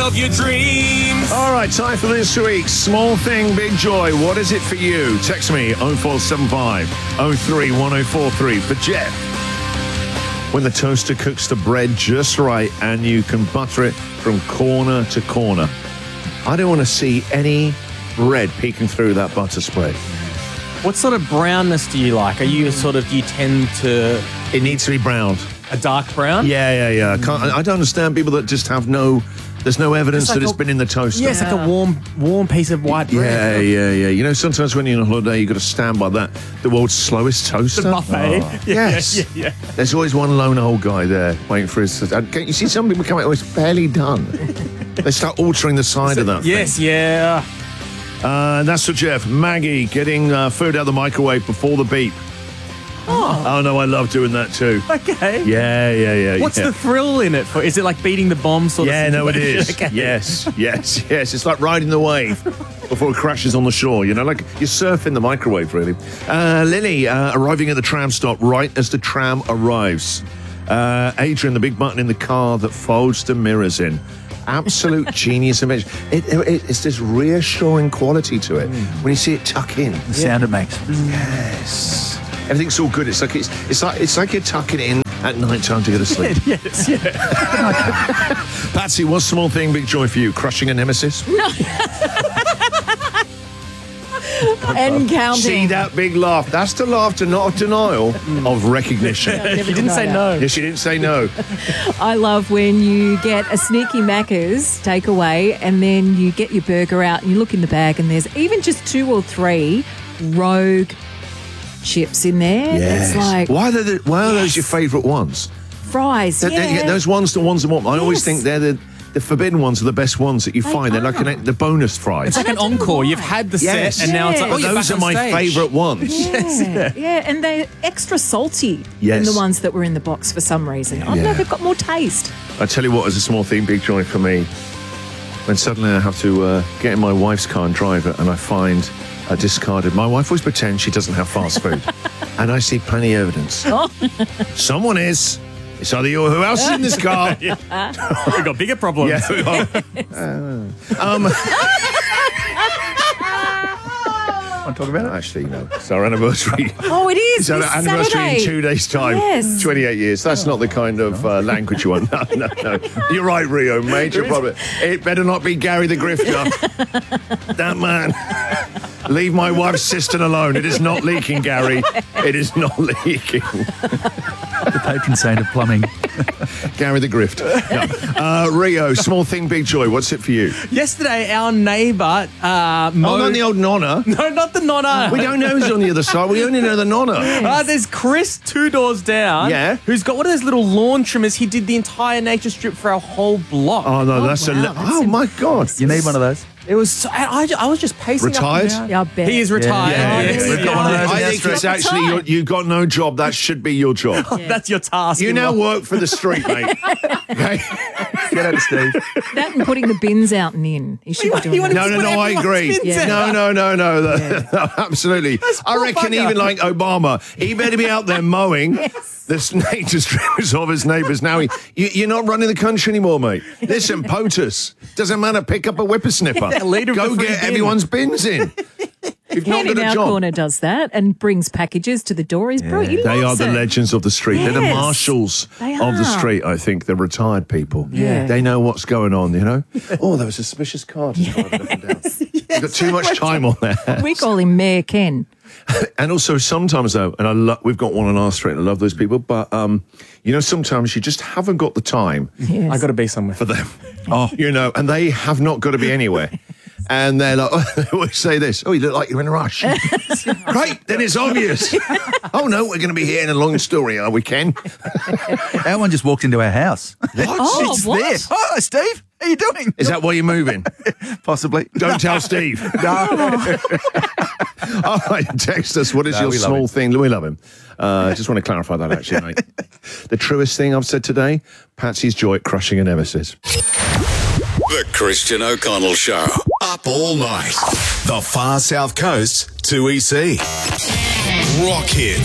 of your dreams. All right, time for this week's Small Thing, Big Joy. What is it for you? Text me 0475 03 1043 for Jeff. When the toaster cooks the bread just right and you can butter it from corner to corner. I don't want to see any bread peeking through that butter spread. What sort of brownness do you like? Are you you tend to It needs to be browned. a dark brown? Yeah. I don't understand people that just have there's no evidence that it's been in the toaster. Yeah, it's like a warm piece of white bread. Yeah. You know, sometimes when you're on holiday, you've got to stand by that. The world's slowest toaster. The buffet. Oh. Yes. Yeah. There's always one lone old guy there waiting for his... You see some people come out, it's barely done. They start altering the side of that Yes, thing. yeah. And that's for Jeff. Maggie getting food out of the microwave before the beep. Oh, no, I love doing that too. Okay. Yeah. What's the thrill in it? Is it like beating the bomb sort of Yeah, no, it situation? is. Okay. Yes. It's like riding the wave before it crashes on the shore, you know, like you're surfing the microwave, really. Lily arriving at the tram stop right as the tram arrives. Adrian, the big button in the car that folds the mirrors in. Absolute genius image. It's this reassuring quality to it when you see it tuck in. The sound it makes. Yes. Everything's all good. It's like you're tucking it in at night time to go to sleep. Yes, yeah. Patsy, what's Small Thing, Big Joy for you? Crushing a nemesis? And counting. See that big laugh? That's the laughter, not of denial, of recognition. You didn't say no. Yes, she didn't say no. I love when you get a sneaky Macca's takeaway and then you get your burger out and you look in the bag and there's even just 2 or 3 Rogue chips in there. Yes. It's like Why are those your favourite ones? fries. Those ones, the ones I want. I always think they're the forbidden ones are the best ones that you find. They're like the bonus fries. It's like an encore. You've had the set and now it's like, you're those back are on my stage. favourite ones. Yeah, and they're extra salty Yes. than the ones that were in the box for some reason. I don't know, they've got more taste. I tell you what, is a Small Thing, Big Joy for me. When suddenly I have to get in my wife's car and drive it, and I find a discarded. My wife always pretends she doesn't have fast food, and I see plenty of evidence. Someone is. It's either you or who else is in this car. We've got bigger problems. Yeah, we are. Want to talk about it? Actually, no. It's our anniversary. Oh, it is. It's our this anniversary Saturday. in 2 days' time. Yes. 28 years. That's not the kind of language you want. No. You're right, Rio. Major problem. It better not be Gary the Grifter. That man. Leave my wife's cistern alone. It is not leaking, Gary. It is not leaking. The patron saint of plumbing. Gary the Grift. No. Rio, Small Thing, Big Joy. What's it for you? Yesterday, our neighbour, Oh, not the old nonna. No, not the nonna. We don't know who's on the other side. We only know the nonna. There's Chris 2 doors down. Yeah. Who's got one of those little lawn trimmers. He did the entire nature strip for our whole block. Oh, no, that's wow, that's oh, my God. You need one of those. It was so, I was just pacing Retired? up and down. Yeah, I bet. He is retired. Yeah. We've got one of those. I think it's actually, you've got no job. That should be your job. That's your task. You in now life. work for the street, mate. Okay? Get out of Steve. That and putting the bins out and in. You should be doing wanted that. to No, I everyone's agree. bins Yeah. out. No, absolutely. I poor reckon bugger. even like Obama, he better be out there mowing the nature strips of his neighbours. Now, you're not running the country anymore, mate. Listen, POTUS. Doesn't matter, pick up a whippersnipper. leader of Go the free get bin. everyone's bins in. You've not Ken in got a our job. corner does that and brings packages to the door. He's brilliant. He They are loves the it. legends of the street. They're the Yes, marshals they of the are. street, I think. They're retired people. Yeah. They know what's going on, you know? Oh, there was a suspicious car just driving up and down. You've got too much time on there. We call him Mayor Ken. And also sometimes, though, and we've got one on our street, and I love those people, but, you know, sometimes you just haven't got the time Yes. I got to be somewhere. for them. You know, and they have not got to be anywhere. And they're like, they always say this, oh, you look like you're in a rush. Great, then it's obvious. Oh, no, we're going to be here in a long story, are we, Ken? Our one just walked into our house. What? Oh, It's what? there. Oh, Steve, how you doing? Is that why you're moving? Possibly. Don't tell Steve. No. All right, text us. What is No, your we love small him. thing? We love him. Just want to clarify that, actually, mate. The truest thing I've said today, Patsy's joy at crushing a nemesis. The Christian O'Connell Show. Up all night. The Far South Coast to EC. Rock hits.